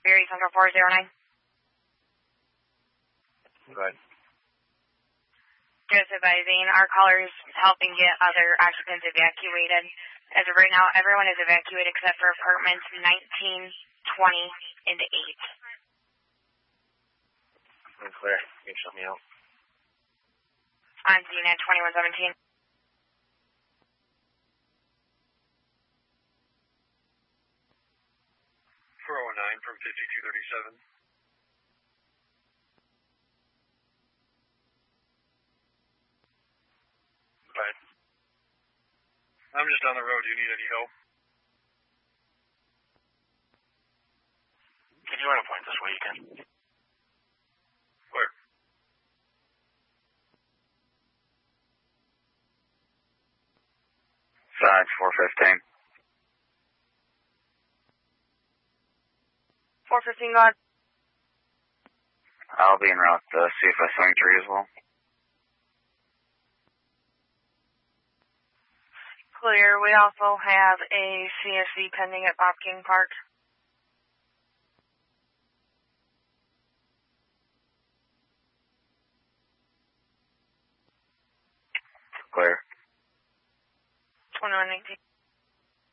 Berry Central 409. Go ahead. Just advising, our caller is helping get other occupants evacuated. As of right now, everyone is evacuated except for apartments 19, 20, and 8. I'm clear. Can you shut me out? On scene at 2117. 409 from 5237. Right. I'm just on the road. Do you need any help? If you want to point this way, you can. Where? Side 415. 415, go ahead. I'll be en route to see if I swing through as well. Clear. We also have a CSC pending at Bob King Park. Clear. 2118.